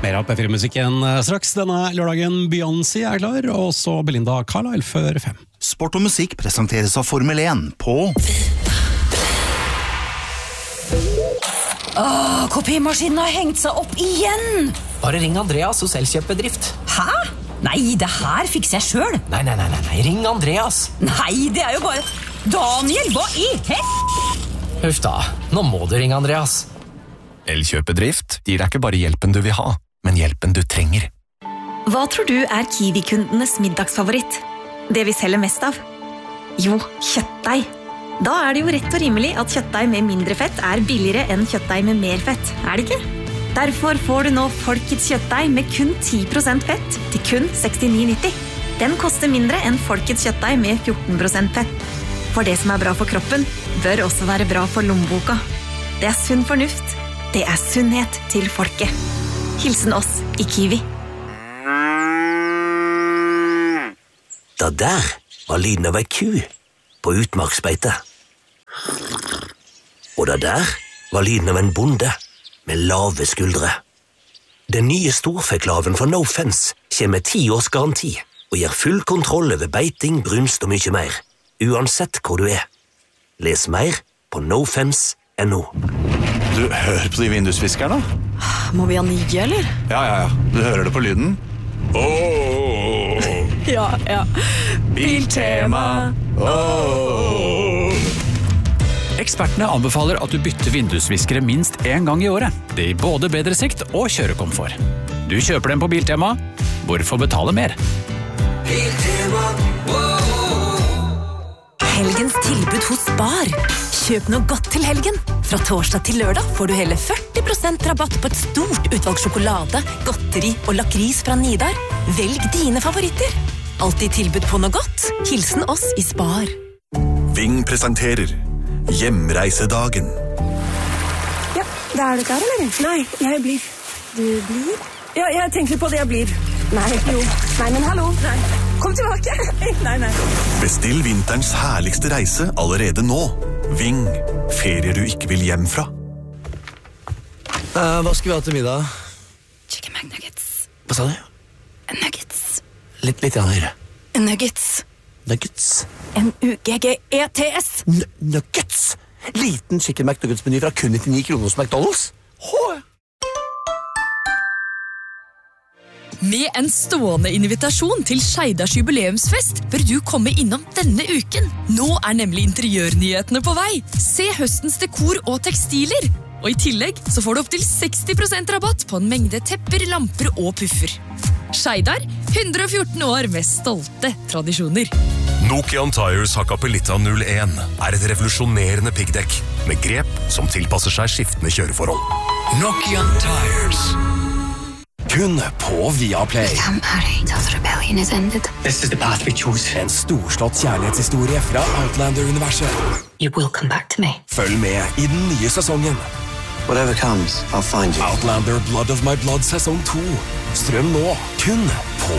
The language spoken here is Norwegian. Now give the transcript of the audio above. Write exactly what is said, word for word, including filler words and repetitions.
Mer av P fire-musikken straks. Denne lørdagen Beyoncé er klar, og så Belinda Carlisle før fem. Sport og musikk presenteres av Formel en på... Åh, kopimaskinen har hengt seg opp igjen! Bare ring Andreas hos Elkjøpebedrift. Hæ? Nei, det her fikser jeg selv. Nei, nei, nei, nei, ring Andreas. Nei, det er jo bare... Daniel, hva i hel... Huff da, nå må du ringe Andreas. Elkjøpebedrift gir deg ikke bare hjelpen du vil ha, men hjelpen du trenger. Hva tror du er Kiwi-kundenes middagsfavoritt? Det vi selger mest av? Jo, kjøttdeig. Da er det jo rett og rimelig at kjøttdeig med mindre fett er billigere enn kjøttdeig med mer fett, er det ikke? Derfor får du nå Folkets kjøttdeig med kun ti prosent fett til kun sekstini nitti. Den koster mindre enn Folkets kjøttdeig med fjorten prosent fett. For det som er bra for kroppen, bør også være bra for lommeboka. Det er sunn fornuft. Det er sunnhet til folket. Hilsen oss i Kiwi. Da der var lyden av ei ku på utmarksbeite. Og da der var lyden av en bonde med lave skuldre. Den nye storfeklaven fra No Fence kommer med ti års garanti og gir full kontroll over beiting, brunst og mye mer, uansett hvor du er. Les mer på nofence punktum no. Du, hør på de vindusviskerne. Må vi ha nye, eller? Ja, ja, ja. Du hører det på lyden. Åh! Ja, ja. Biltema. Åh! Ekspertene anbefaler at du bytter vindusviskere minst en gang i året. Det gir både bedre sikt og kjørekomfort. Du kjøper dem på Biltema. Hvorfor betale mer? Biltema. Helgens tilbud hos Spar. Kjøp noe godt til helgen. Fra torsdag til lørdag får du hele førti prosent rabatt på et stort utvalg sjokolade, godteri og lakris fra Nidar. Velg dine favoritter. Alltid tilbud på noe godt. Hilsen oss i Spar. Ving presenterer Hjemreisedagen. Ja, da er du klar, eller? Nei, jeg blir. Du blir? Ja, jeg tenker på det jeg blir. Nei, jo. Nei, men hallo. Nei. Kom tilbake. Nei, nei. Bestill vinterens herligste reise allerede nå. Ving. Ferier du ikke vil hjem fra. Uh, hva skal vi ha til middag? Chicken McNuggets. Hva sa du? Nuggets. Litt, litt grann høyere. Nuggets. Nuggets. N U G G E T S. N nuggets. Liten chicken McNuggets-meny fra kun nittini kroner hos McDonald's. Hå! Med en stående invitasjon til Skeidars jubileumsfest bør du komme innom denne uken. Nå er nemlig interiørnyhetene på vei. Se høstens dekor og tekstiler. Og i tillegg så får du opp til seksti prosent rabatt på en mengde tepper, lamper og puffer. Skeidar, hundre og fjorten år med stolte tradisjoner. Nokian Tires Hakkapelitta null en er et revolusjonerende piggdekk med grep som tilpasser seg skiftende kjøreforhold. Nokian Tires. Kun på Viaplay. Come out until the rebellion is ended. This is the path we choose. En storslått kjærlighetshistorie fra Outlander-universet. You will come back to me. Følg med i den nye sesongen. Whatever comes, I'll find you. Outlander Blood of My Blood sesong to. Strøm nå, kun på